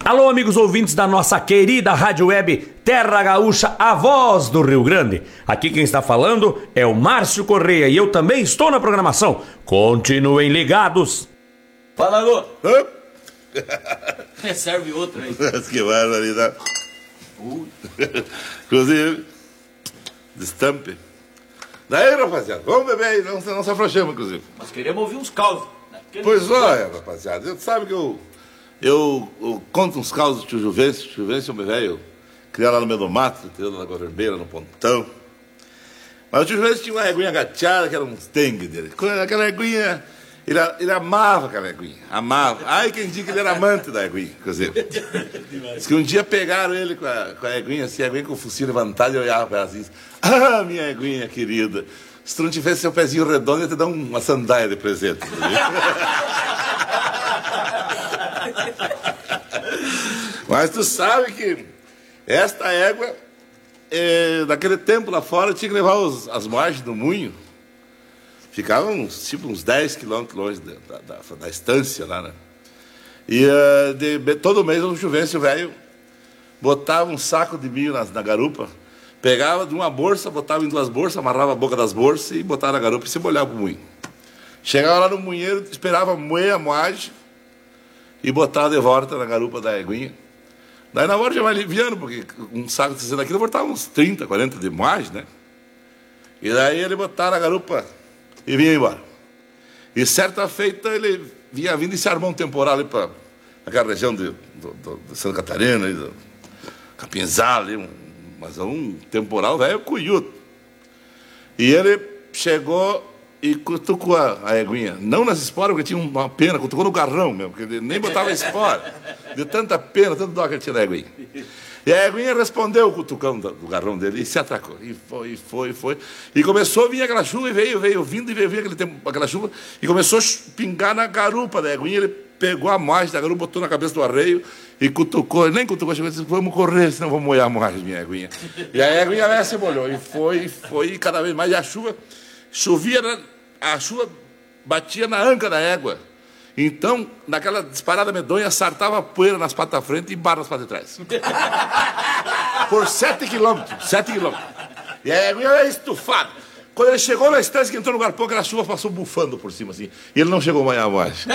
Alô, amigos ouvintes da nossa querida Rádio Web Terra Gaúcha, a voz do Rio Grande. Aqui quem está falando é o Márcio Correia e eu também estou na programação. Continuem ligados. Fala, Alô. Serve outro aí. Que barbaridade. Inclusive, destampe. Daí, rapaziada, vamos beber aí, não se afrouxemos, inclusive. Nós queremos ouvir uns causos. Né? Pois olha, rapaziada, você sabe que eu conto uns causos do tio Juvencio. Tio Juvencio é um velho, criado lá no meio do mato, criado na Lagoa Vermelha, no Pontão. Mas o tio Juvencio tinha uma eguinha gateada, que era um dengue dele. Aquela eguinha, ele amava aquela eguinha, amava. Ai, quem diz que ele era amante da eguinha, inclusive. Diz que um dia pegaram ele com a eguinha, assim, a eguinha com o focinho levantado, e olhava para ela assim, ah, minha eguinha querida, se tu não tivesse seu pezinho redondo, eu ia te dar uma sandália de presente. Mas tu sabe que esta égua, naquele tempo lá fora, tinha que levar as margens do moinho. Ficavam uns 10 quilômetros longe da estância lá, né? E todo mês o Juvencio velho botava um saco de milho na garupa, pegava de uma bolsa, botava em 2 bolsas, amarrava a boca das bolsas e botava na garupa e se molhava pro moinho. Chegava lá no moinheiro, esperava moer a moagem e botava de volta na garupa da eguinha. Daí na hora já vai aliviando, porque um saco de 60 quilos botava uns 30, 40 de moagem, né? E daí ele botava na garupa e vinha embora. E certa feita ele vinha vindo e se armou um temporal ali para aquela região de Santa Catarina, do Capinzal, ali, mas um temporal velho cuiudo. E ele chegou e cutucou a eguinha. Não nas esporas, porque tinha uma pena, cutucou no garrão mesmo, porque ele nem botava espora. De tanta pena, tanto dó que ele tinha na eguinha. E a eguinha respondeu o cutucão do garrão dele e se atracou. E foi. E começou a vir aquela chuva e veio vindo e veio aquela chuva e começou a pingar na garupa da eguinha. Ele pegou a margem da garupa, botou na cabeça do arreio e cutucou. Nem cutucou, chegou e disse, vamos correr, senão vamos molhar a margem, minha eguinha. E a eguinha se molhou. E foi, e cada vez mais. E a chuva chovia, a chuva batia na anca da égua. Então, naquela disparada medonha, sartava poeira nas patas da frente e barra nas patas de trás. Por 7 quilômetros. E a eguinha era estufada. Quando ele chegou na estância, que entrou no garpão, aquela chuva passou bufando por cima, assim. E ele não chegou mais a voz.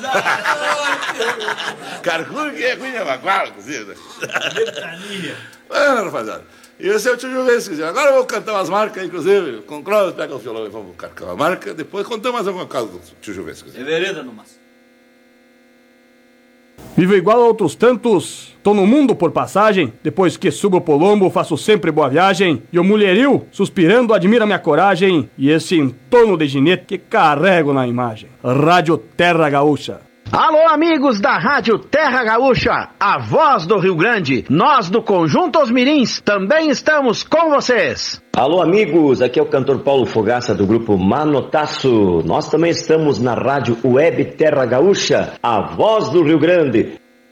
Carcudo que é eguinha baguala, inclusive. Rapaziada. E esse é o tio Juvencio. Agora eu vou cantar umas marcas, inclusive. Com Clóvis, pega o violão e vamos carcar uma marca. Depois contamos mais alguma coisa do tio Juvencio. É vereda no máximo. Vivo igual a outros tantos, tô no mundo por passagem. Depois que subo o Polombo, faço sempre boa viagem. E o mulherio, suspirando, admira minha coragem. E esse entorno de ginete que carrego na imagem. Rádio Terra Gaúcha. Alô, amigos da Rádio Terra Gaúcha, a voz do Rio Grande. Nós do Conjunto Os Mirins também estamos com vocês. Alô, amigos, aqui é o cantor Paulo Fogaça do grupo Manotaço. Nós também estamos na Rádio Web Terra Gaúcha, a voz do Rio Grande.